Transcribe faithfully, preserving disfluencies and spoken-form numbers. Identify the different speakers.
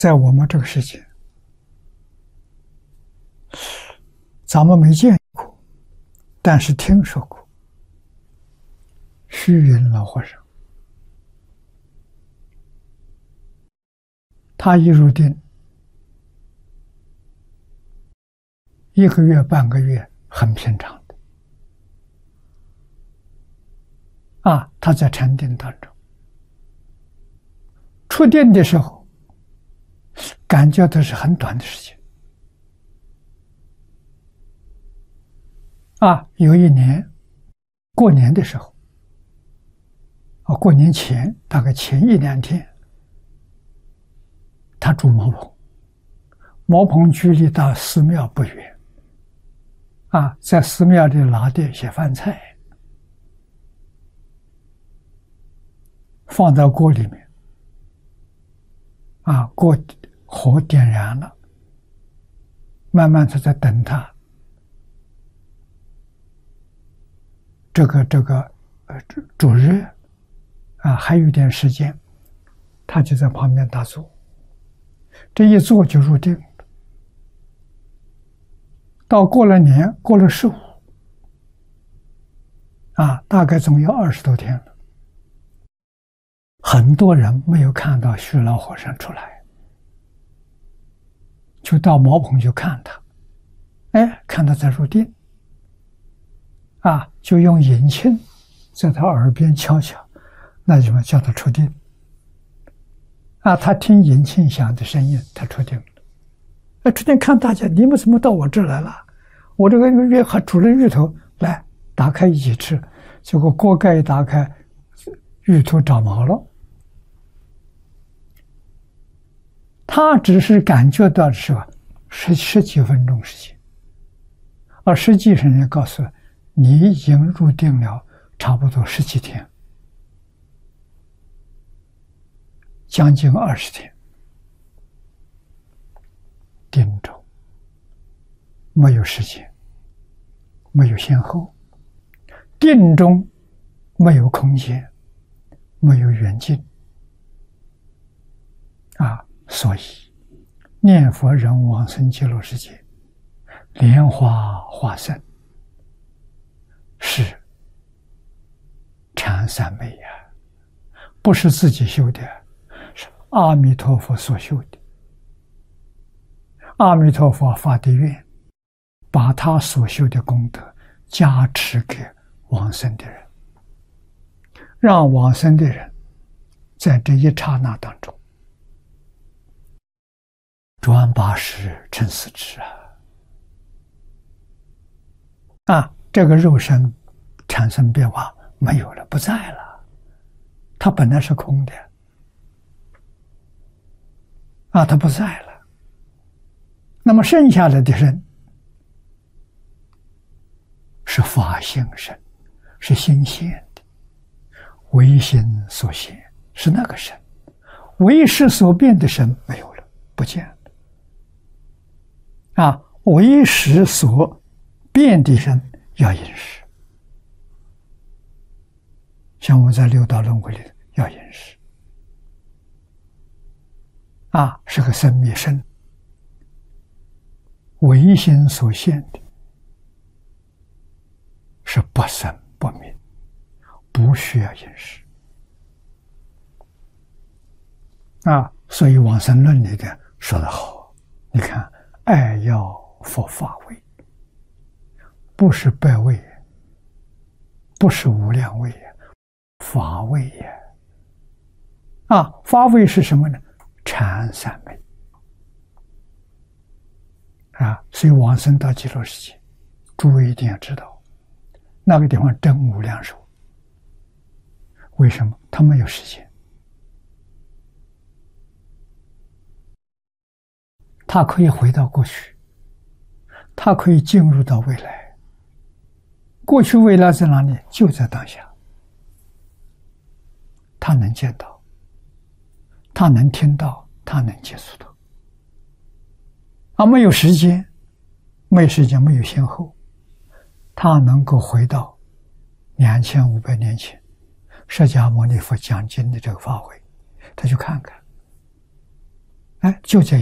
Speaker 1: 在我们这个世界，咱们没见过，但是听说过虚云老和尚。他一入定，一个月半个月很平常的啊，他在禅定当中，出定的时候感觉都是很短的时间啊。有一年过年的时候啊，过年前大概前一两天，他住茅棚，茅棚距离到寺庙不远啊，在寺庙里拿的一些饭菜放到锅里面啊，锅火点燃了，慢慢的在等它这个这个呃煮热啊，还有一点时间，他就在旁边打坐，这一坐就入定。到过了年，过了十五啊，大概总有二十多天了，很多人没有看到虚老和尚出来，就到茅棚去看他，哎，看他在入定啊，就用引磬在他耳边敲敲，那就叫他出定啊。他听引磬响的声音，他出定了。哎，出定看大家，你们怎么到我这来了？我这个月还煮了芋头，来打开一起吃。结果锅盖一打开，芋头长毛了。他只是感觉到的是吧，十十几分钟时间，而实际上人家告诉你已经入定了差不多十几天，将近二十天，定中没有时间，没有先后，定中没有空间，没有远近啊。所以念佛人往生极乐世界，莲花化身是禅三昧呀，不是自己修的，是阿弥陀佛所修的。阿弥陀佛发的愿，把他所修的功德加持给往生的人，让往生的人在这一刹那当中转八十成四智啊！啊，这个肉身产生变化没有了，不在了，它本来是空的啊，它不在了。那么剩下来的身是法性身，是心现的，唯心所现，是那个身，唯识所变的身没有了，不见了。啊，唯识所变的人要饮食，像我们在六道轮回里要饮食啊，是个生灭身，唯心所现的是不生不灭，不需要饮食啊。所以往生论里的说得好，你看爱要佛法位，不是百位，不是无量位，法位也啊。法位是什么呢？禅三昧啊。所以往生到极乐世界，诸位一定要知道，那个地方真无量寿。为什么？他没有时间，他可以回到过去，他可以进入到未来。过去未来在哪里？就在当下。他能见到，他能听到，他能接触到。而没有时间，没有时间，没有先后，他能够回到两千五百年前释迦牟尼佛讲经的这个法会，他去看看哎，就这。